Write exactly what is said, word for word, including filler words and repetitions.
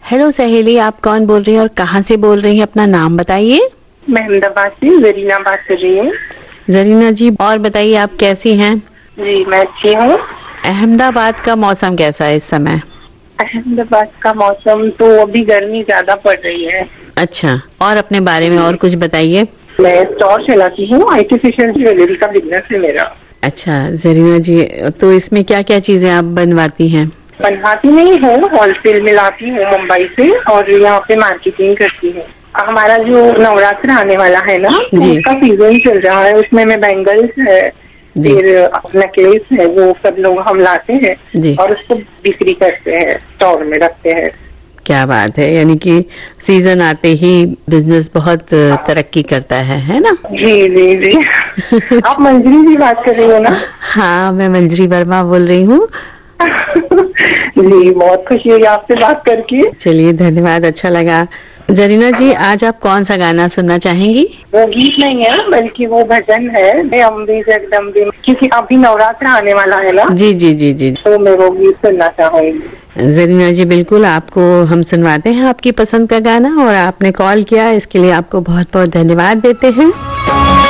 Hello सहेली, आप कौन बोल रही हैं और कहाँ से बोल रही हैं? अपना नाम बताइए। मैं अहमदाबाद से जरीना बात कर रही हूँ। जरीना जी, और बताइए आप कैसी हैं? जी मैं अच्छी हूँ। अहमदाबाद का मौसम कैसा है इस समय? अहमदाबाद का मौसम तो अभी गर्मी ज्यादा पड़ रही है। अच्छा, और अपने बारे में और कुछ बताइए। मैं स्टोर चलाती हूँ, आर्टिफिशियल ज्वेलरी का बिजनेस है मेरा। अच्छा जरीना जी, तो इसमें क्या क्या चीजें आप बनवाती हैं? बनवाती नहीं हूँ, होलसेल में लाती हूँ मुंबई से और यहाँ पे मार्केटिंग करती हूँ। हमारा जो नवरात्र आने वाला है ना, उसका सीजन चल रहा है, उसमें मैं बैंगल्स है, फिर नेकलेस है, वो सब लोग हम लाते हैं और उसको बिक्री करते हैं, स्टोर में रखते हैं। क्या बात है, यानी कि सीजन आते ही बिजनेस बहुत तरक्की करता है, है ना? जी जी जी। आप मंजरी जी बात कर रही हो ना? हाँ, मैं मंजरी वर्मा बोल रही हूँ। जी, बहुत खुशी हुई आपसे बात करके। चलिए धन्यवाद, अच्छा लगा। जरीना जी, आज आप कौन सा गाना सुनना चाहेंगी? वो गीत नहीं है बल्कि वो भजन है, अम्बे जगदम्बे, क्योंकि अभी नवरात्र आने वाला है ना। जी जी जी जी, तो मैं वो गीत सुनना चाहूंगी। जरीना जी बिल्कुल, आपको हम सुनवाते हैं आपकी पसंद का गाना, और आपने कॉल किया इसके लिए आपको बहुत बहुत धन्यवाद देते हैं।